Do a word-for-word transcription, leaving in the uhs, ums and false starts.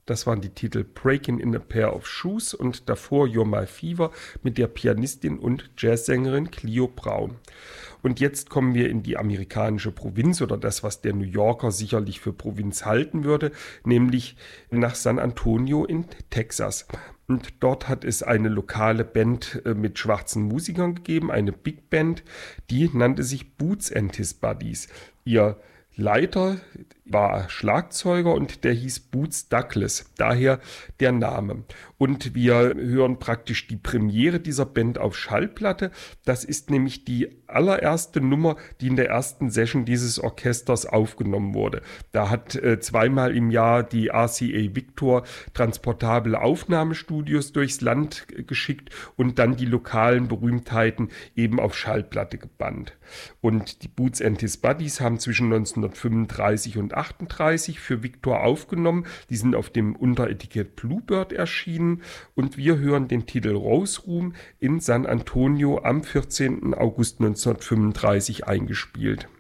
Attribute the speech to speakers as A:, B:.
A: Das waren die Titel Breaking in a Pair of Shoes und davor You're My Fever mit der Pianistin und Jazzsängerin Clio Brown. Und jetzt kommen wir in die amerikanische Provinz oder das, was der New Yorker sicherlich für Provinz halten würde, nämlich nach San Antonio in Texas. Und dort hat es eine lokale Band mit schwarzen Musikern gegeben, eine Big Band, die nannte sich Boots and His Buddies. Ihr Leiter war Schlagzeuger und der hieß Boots Douglas, daher der Name. Und wir hören praktisch die Premiere dieser Band auf Schallplatte. Das ist nämlich die allererste Nummer, die in der ersten Session dieses Orchesters aufgenommen wurde. Da hat äh, zweimal im Jahr die R C A Victor transportable Aufnahmestudios durchs Land geschickt und dann die lokalen Berühmtheiten eben auf Schallplatte gebannt. Und die Boots and His Buddies haben zwischen neunzehnhundertfünfunddreißig und achtunddreißig für Victor aufgenommen. Die sind auf dem Unteretikett Bluebird erschienen und wir hören den Titel Rose Room in San Antonio am vierzehnten August neunzehnhundertfünfunddreißig eingespielt.